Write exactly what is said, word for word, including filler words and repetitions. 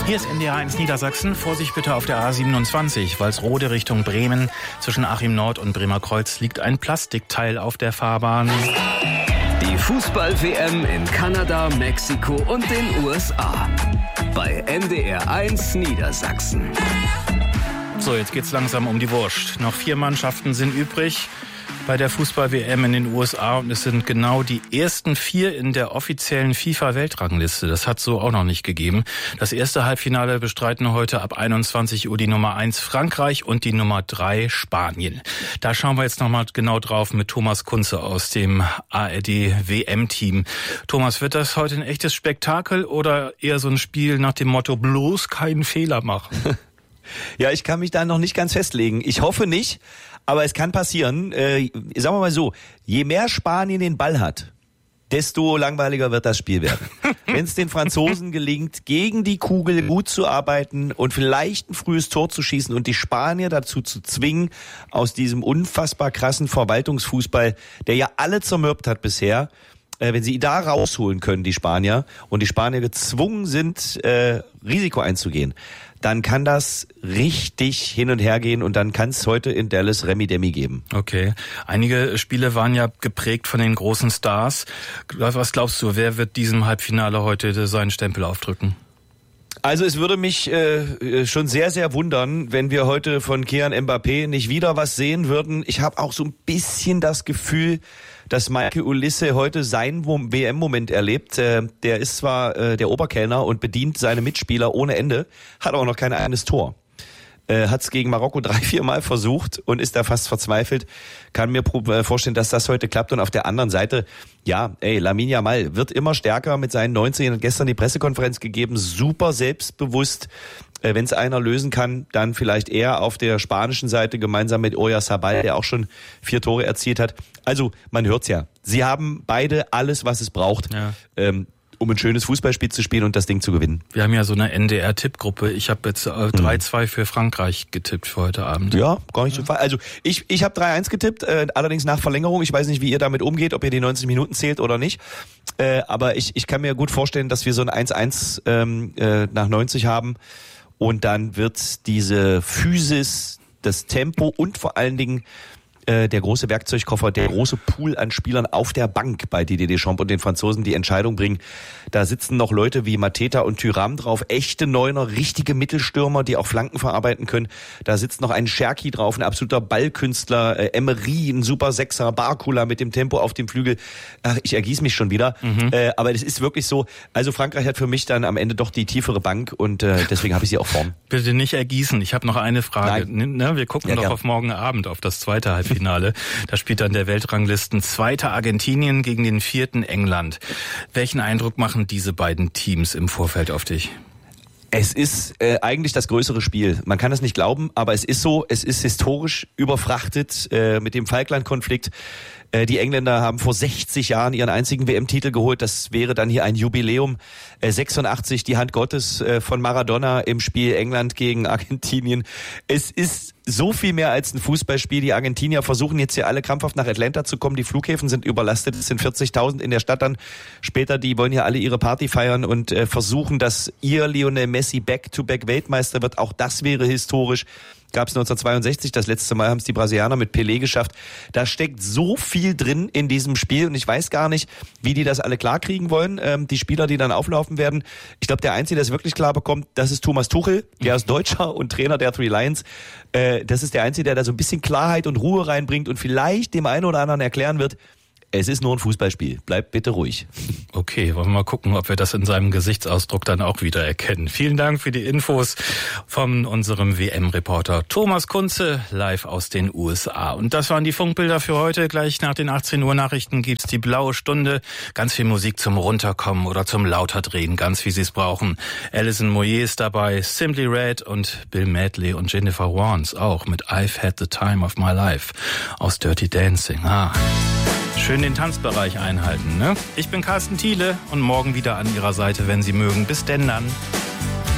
Hier ist N D R eins Niedersachsen. Vorsicht bitte auf der A siebenundzwanzig. Walsrode Richtung Bremen. Zwischen Achim Nord und Bremer Kreuz liegt ein Plastikteil auf der Fahrbahn. Die Fußball-W M in Kanada, Mexiko und den U S A. Bei N D R eins Niedersachsen. So, jetzt geht's langsam um die Wurst. Noch vier Mannschaften sind übrig bei der Fußball-W M in den U S A und es sind genau die ersten vier in der offiziellen FIFA-Weltrangliste. Das hat so auch noch nicht gegeben. Das erste Halbfinale bestreiten heute ab einundzwanzig Uhr die Nummer eins Frankreich und die Nummer drei Spanien. Da schauen wir jetzt nochmal genau drauf mit Thomas Kunze aus dem A R D-W M-Team. Thomas, wird das heute ein echtes Spektakel oder eher so ein Spiel nach dem Motto bloß keinen Fehler machen? Ja, ich kann mich da noch nicht ganz festlegen. Ich hoffe nicht, aber es kann passieren. Äh, sagen wir mal so, je mehr Spanien den Ball hat, desto langweiliger wird das Spiel werden. Wenn es den Franzosen gelingt, gegen die Kugel gut zu arbeiten und vielleicht ein frühes Tor zu schießen und die Spanier dazu zu zwingen, aus diesem unfassbar krassen Verwaltungsfußball, der ja alle zermürbt hat bisher, äh, wenn sie da rausholen können, die Spanier, und die Spanier gezwungen sind, äh, Risiko einzugehen, dann kann das richtig hin und her gehen und dann kann es heute in Dallas Remi Demi geben. Okay. Einige Spiele waren ja geprägt von den großen Stars. Was glaubst du, wer wird diesem Halbfinale heute seinen Stempel aufdrücken? Also es würde mich äh, schon sehr, sehr wundern, wenn wir heute von Kylian Mbappé nicht wieder was sehen würden. Ich habe auch so ein bisschen das Gefühl, dass Michael Olise heute seinen W M-Moment erlebt. Äh, der ist zwar äh, der Oberkellner und bedient seine Mitspieler ohne Ende, hat aber noch kein eigenes Tor. Äh, hat es gegen Marokko drei, vier Mal versucht und ist da fast verzweifelt. Kann mir vorstellen, dass das heute klappt. Und auf der anderen Seite, ja, ey, Lamine Yamal wird immer stärker mit seinen neunzehn. Hat gestern die Pressekonferenz gegeben, super selbstbewusst. Äh, Wenn es einer lösen kann, dann vielleicht eher auf der spanischen Seite gemeinsam mit Oyarzabal, der auch schon vier Tore erzielt hat. Also, man hört's ja. Sie haben beide alles, was es braucht. Ja. Ähm, um ein schönes Fußballspiel zu spielen und das Ding zu gewinnen. Wir haben ja so eine N D R-Tippgruppe. Ich habe jetzt äh, drei zwei für Frankreich getippt für heute Abend. Ja, gar nicht so falsch. Also ich ich habe drei eins getippt, äh, allerdings nach Verlängerung. Ich weiß nicht, wie ihr damit umgeht, ob ihr die neunzig Minuten zählt oder nicht. Äh, aber ich ich kann mir gut vorstellen, dass wir so ein eins eins ähm, äh, nach neunzig haben. Und dann wird diese Physis, das Tempo und vor allen Dingen der große Werkzeugkoffer, der große Pool an Spielern auf der Bank bei Didier Deschamps und den Franzosen die Entscheidung bringen. Da sitzen noch Leute wie Mateta und Thuram drauf, echte Neuner, richtige Mittelstürmer, die auch Flanken verarbeiten können. Da sitzt noch ein Cherki drauf, ein absoluter Ballkünstler, äh, Emery, ein super Sechser, Barcola mit dem Tempo auf dem Flügel. Ach, ich ergieß mich schon wieder. Mhm. Äh, aber das ist wirklich so. Also Frankreich hat für mich dann am Ende doch die tiefere Bank und äh, deswegen habe ich sie auch vorn. Bitte nicht ergießen. Ich habe noch eine Frage. Ne, wir gucken ja, doch gern auf morgen Abend, auf das zweite Halbfinale. Da spielt dann der Weltranglisten zweiter Argentinien gegen den vierten England. Welchen Eindruck machen diese beiden Teams im Vorfeld auf dich? Es ist äh, eigentlich das größere Spiel. Man kann es nicht glauben, aber es ist so. Es ist historisch überfrachtet äh, mit dem Falkland-Konflikt. Äh, die Engländer haben vor sechzig Jahren ihren einzigen W M-Titel geholt. Das wäre dann hier ein Jubiläum. Äh, sechsundachtzig, die Hand Gottes äh, von Maradona im Spiel England gegen Argentinien. Es ist so viel mehr als ein Fußballspiel. Die Argentinier versuchen jetzt hier alle krampfhaft nach Atlanta zu kommen. Die Flughäfen sind überlastet. Es sind vierzigtausend in der Stadt dann. Später, die wollen hier alle ihre Party feiern und äh, versuchen, dass ihr Lionel Messi Back-to-Back Weltmeister wird. Auch das wäre historisch. Gab es neunzehnhundertzweiundsechzig, das letzte Mal haben es die Brasilianer mit Pelé geschafft. Da steckt so viel drin in diesem Spiel und ich weiß gar nicht, wie die das alle klar kriegen wollen, ähm, die Spieler, die dann auflaufen werden. Ich glaube, der Einzige, der es wirklich klar bekommt, das ist Thomas Tuchel, der ist Deutscher und Trainer der Three Lions. Äh, das ist der Einzige, der da so ein bisschen Klarheit und Ruhe reinbringt und vielleicht dem einen oder anderen erklären wird, es ist nur ein Fußballspiel. Bleibt bitte ruhig. Okay, wollen wir mal gucken, ob wir das in seinem Gesichtsausdruck dann auch wieder erkennen. Vielen Dank für die Infos von unserem W M-Reporter Thomas Kunze live aus den U S A. Und das waren die Funkbilder für heute. Gleich nach den achtzehn Uhr Nachrichten gibt's die blaue Stunde. Ganz viel Musik zum Runterkommen oder zum Lauterdrehen, ganz wie Sie es brauchen. Alison Moyet ist dabei, Simply Red und Bill Medley und Jennifer Warnes auch mit I've Had the Time of My Life aus Dirty Dancing. Ah. Schön den Tanzbereich einhalten, ne? Ich bin Carsten Thiele und morgen wieder an Ihrer Seite, wenn Sie mögen. Bis denn dann.